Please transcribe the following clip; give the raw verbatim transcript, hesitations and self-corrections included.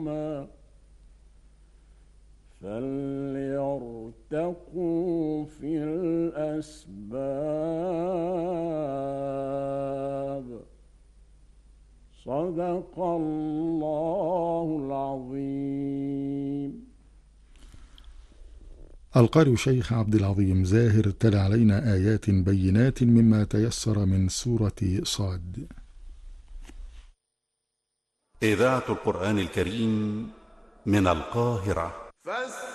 فليرتقوا في الأسباب. صدق الله العظيم. القارئ الشيخ عبد العظيم زاهر تلا علينا آيات بينات مما تيسر من سورة صاد. إذاعة القرآن الكريم من القاهرة.